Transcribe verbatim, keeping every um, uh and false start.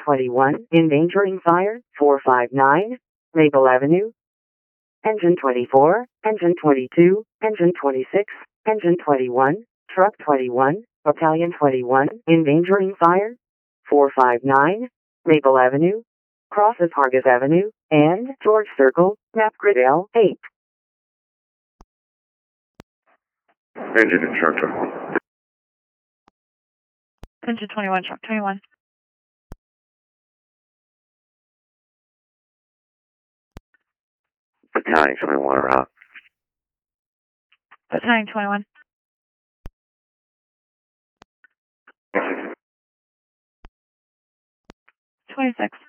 twenty-one, endangering fire, four five nine, Maple Avenue. Engine twenty-four, Engine twenty-two, Engine twenty-six, Engine twenty-one, Truck twenty-one, Battalion twenty-one, endangering fire, four five nine, Maple Avenue, crosses Hargis Avenue, and George Circle, map grid L eight. Engine and truck twenty-one. Engine twenty-one, truck twenty-one. Battalion twenty-one, route. Battalion twenty-one. twenty-six.